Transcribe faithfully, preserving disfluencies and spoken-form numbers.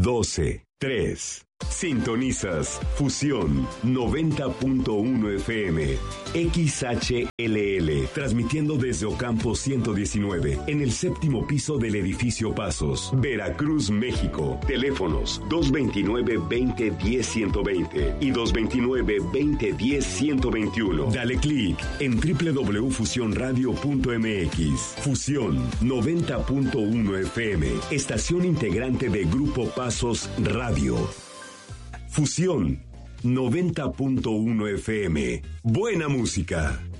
doce, tres. Sintonizas Fusión noventa punto uno F M, X H L L, transmitiendo desde Ocampo ciento diecinueve, en el séptimo piso del edificio Pasos, Veracruz, México. Teléfonos dos veintinueve, veinte, diez, ciento veinte y dos veintinueve, veinte, diez, ciento veintiuno. Dale clic en doble u doble u doble u punto fusión radio punto m x. Fusión noventa punto uno F M, estación integrante de Grupo Pasos Radio. Fusión noventa punto uno F M. Buena música.